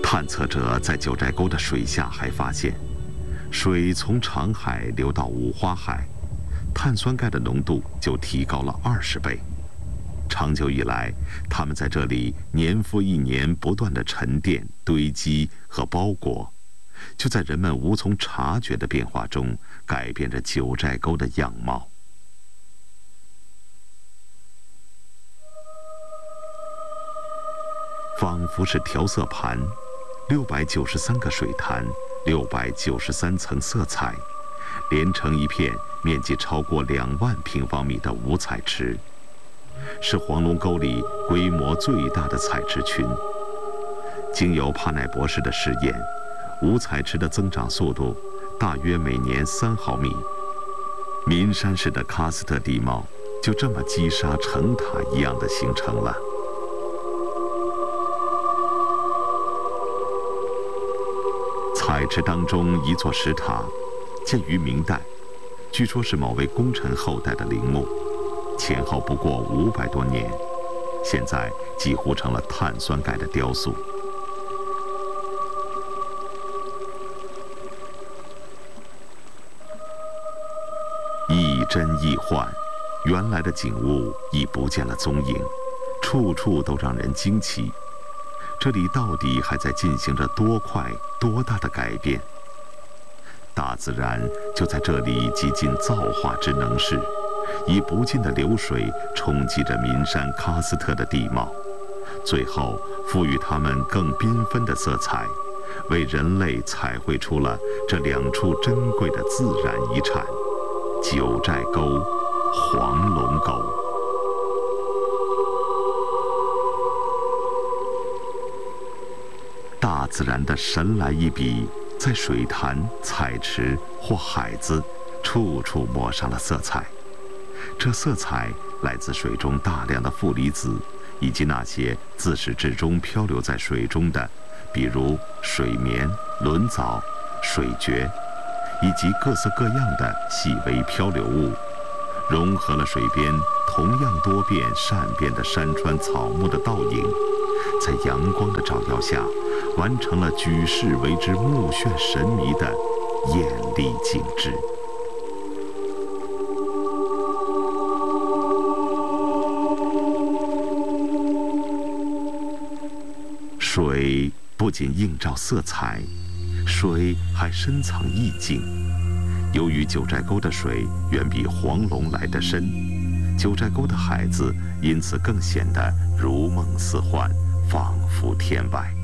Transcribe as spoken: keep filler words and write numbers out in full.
探测者在九寨沟的水下还发现，水从长海流到五花海，碳酸钙的浓度就提高了二十倍。长久以来，它们在这里年复一年不断的沉淀、堆积和包裹，就在人们无从察觉的变化中，改变着九寨沟的样貌。仿佛是调色盘，六百九十三个水潭，六百九十三层色彩，连成一片面积超过两万平方米的五彩池，是黄龙沟里规模最大的彩池群。经由帕奈博士的试验，五彩池的增长速度大约每年三毫米，岷山式的喀斯特地貌就这么积沙成塔一样的形成了。彩池当中一座石塔，建于明代，据说是某位功臣后代的陵墓，前后不过五百多年，现在几乎成了碳酸钙的雕塑。亦真亦幻，原来的景物已不见了踪影，处处都让人惊奇。这里到底还在进行着多快多大的改变？大自然就在这里极尽造化之能事，以不尽的流水冲击着岷山喀斯特的地貌，最后赋予它们更缤纷的色彩，为人类彩绘出了这两处珍贵的自然遗产——九寨沟黄龙沟。大自然的神来一笔，在水潭、彩池或海子，处处抹上了色彩。这色彩来自水中大量的负离子，以及那些自始至终漂流在水中的，比如水绵、轮藻、水蕨，以及各色各样的细微漂流物，融合了水边同样多变善变的山川草木的倒影，在阳光的照耀下，完成了举世为之目眩神迷的艳丽景致。水不仅映照色彩，水还深藏意境。由于九寨沟的水远比黄龙来得深，九寨沟的海子因此更显得如梦似幻，仿佛天外。